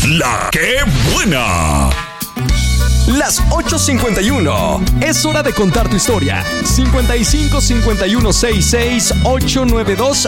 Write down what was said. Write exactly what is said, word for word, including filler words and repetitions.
La que buena. Las ocho cincuenta y uno. Es hora de contar tu historia. cincuenta y cinco cincuenta y uno sesenta y seis ochocientos noventa y dos